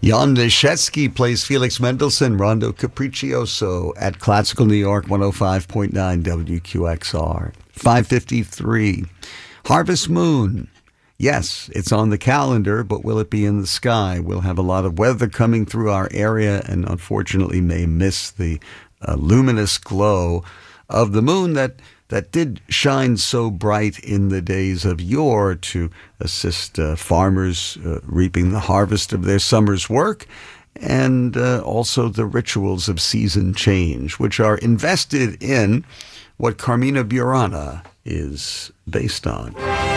Jan Neschetsky plays Felix Mendelssohn, Rondo Capriccioso at Classical New York 105.9 WQXR. 5:53. Harvest Moon. Yes, it's on the calendar, but will it be in the sky? We'll have a lot of weather coming through our area and unfortunately may miss the luminous glow of the moon that did shine so bright in the days of yore to assist farmers reaping the harvest of their summer's work, and also the rituals of season change, which are invested in what Carmina Burana is based on.